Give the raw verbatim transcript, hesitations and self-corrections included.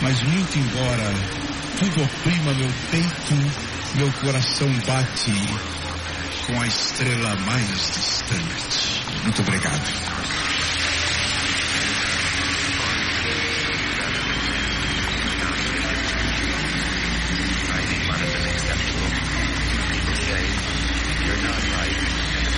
Mas muito embora tudo oprima meu peito, meu coração bate com a estrela mais distante. Muito obrigado.